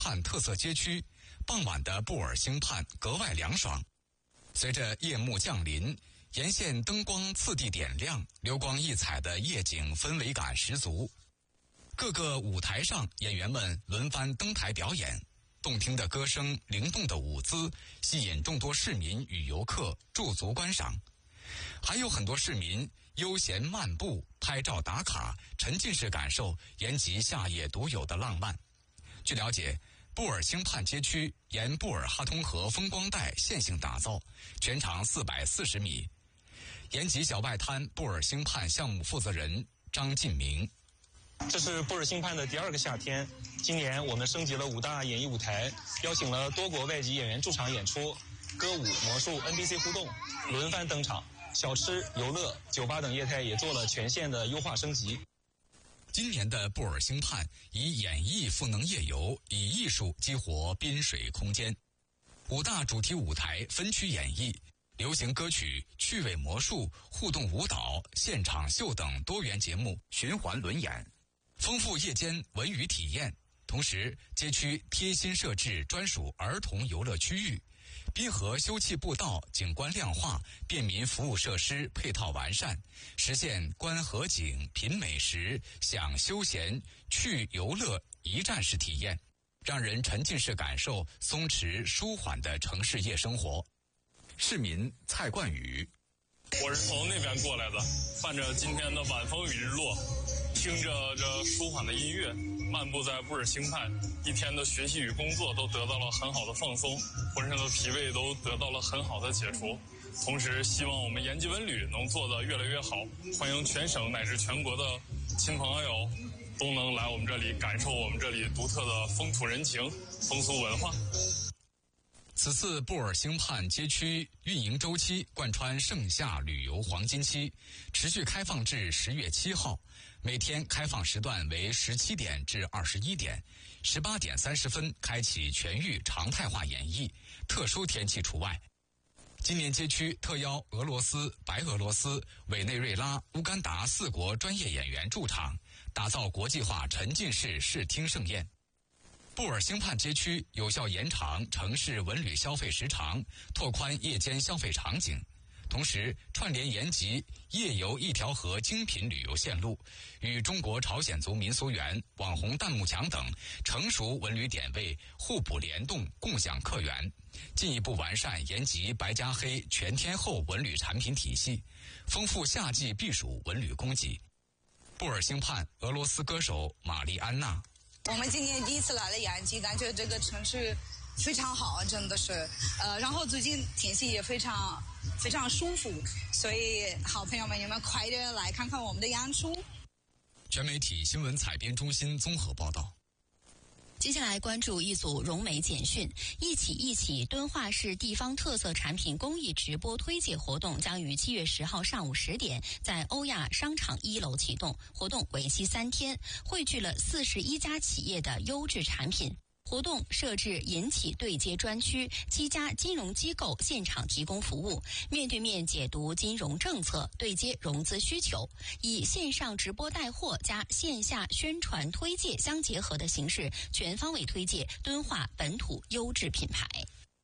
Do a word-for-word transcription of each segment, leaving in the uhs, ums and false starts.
畔特色街区，傍晚的布尔星畔格外凉爽。随着夜幕降临，沿线灯光次第点亮，流光溢彩的夜景氛围感十足。各个舞台上，演员们轮番登台表演，动听的歌声、灵动的舞姿，吸引众多市民与游客驻足观赏。还有很多市民悠闲漫步、拍照打卡，沉浸式感受延吉夏夜独有的浪漫。据了解，布尔星畔街区沿布尔哈通河风光带线性打造，全长四百四十米。延吉小外滩布尔星畔项目负责人张进明。 这是布尔星畔的第二个夏天，今年我们升级了五大演艺舞台，邀请了多国外籍演员驻场演出，歌舞、魔术、N P C 互动轮番登场，小吃、游乐、酒吧等业态也做了全线的优化升级。 今年的布尔星畔以演艺赋能夜游，以艺术激活滨水空间。五大主题舞台分区演绎，流行歌曲、趣味魔术、互动舞蹈、现场秀等多元节目循环轮演，丰富夜间文娱体验。同时，街区贴心设置专属儿童游乐区域，滨河休憩步道景观亮化，便民服务设施配套完善，实现观河景、品美食、享休闲、趣游乐一站式体验，让人沉浸式感受松弛舒缓的城市夜生活。市民蔡冠宇： 我是从那边过来的，伴着今天的晚风与日落，听着这舒缓的音乐，漫步在布尔星畔，一天的学习与工作都得到了很好的放松，浑身的疲惫都得到了很好的解除。同时希望我们延吉文旅能做得越来越好，欢迎全省乃至全国的亲朋好友都能来我们这里感受我们这里独特的风土人情、风俗文化。 此次布尔星畔街区运营周期贯穿盛夏旅游黄金期，持续开放至十月七号，每天开放时段为十七点至二十一点，十八点三十分开启全域常态化演绎，特殊天气除外。今年街区特邀俄罗斯、白俄罗斯、委内瑞拉、乌干达四国专业演员驻场，打造国际化沉浸式视听盛宴。布尔星畔街区有效延长城市文旅消费时长，拓宽夜间消费场景，同时串联延吉夜游一条河精品旅游线路，与中国朝鲜族民俗园、网红弹幕墙等成熟文旅点位互补联动，共享客源，进一步完善延吉白加黑全天候文旅产品体系，丰富夏季避暑文旅供给。布尔星畔俄罗斯歌手玛丽安娜： 我们今年第一次来了延吉，感觉这个城市非常好，真的是，呃，然后最近天气也非常非常舒服，所以好朋友们，你们快点来看看我们的演出。 全媒体新闻采编中心综合报道。 接下来关注一组融媒简讯。一起一起敦化市地方特色产品公益直播推介活动将于七月十号上午十点在欧亚商场一楼启动，活动为期三天，汇聚了四十一家企业的优质产品。活动设置银企对接专区，七家金融机构现场提供服务，面对面解读金融政策，对接融资需求，以线上直播带货加线下宣传推介相结合的形式，全方位推介敦化本土优质品牌。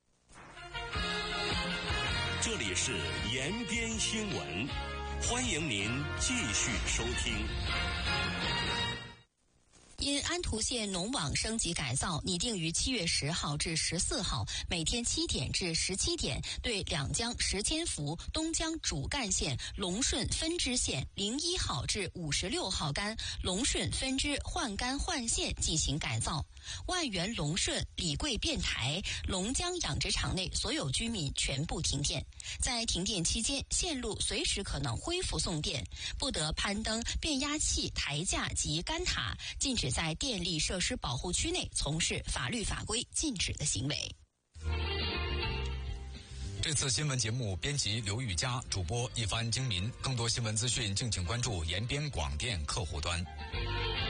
这里是延边新闻，欢迎您继续收听。 因安图县农网升级改造，拟定于七月十号至十四号每天七点至十七点，对两江石千福、东江主干线、龙顺分支线零一号至五十六号干龙顺分支换干换线进行改造。万源龙顺、李贵变台、龙江养殖场内所有居民全部停电。在停电期间，线路随时可能恢复送电，不得攀登变压器台架及杆塔，禁止在电力设施保护区内从事法律法规禁止的行为。 这次新闻节目编辑刘玉佳，主播一番精民。更多新闻资讯敬请关注延边广电客户端。